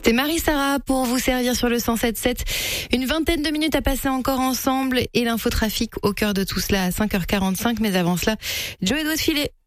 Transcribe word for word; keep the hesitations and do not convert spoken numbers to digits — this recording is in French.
C'est Marie-Sara pour vous servir sur le cent sept sept. Une vingtaine de minutes à passer encore ensemble et l'infotrafic au cœur de tout cela à cinq heures quarante-cinq. Mais avant cela, Joe doit filer.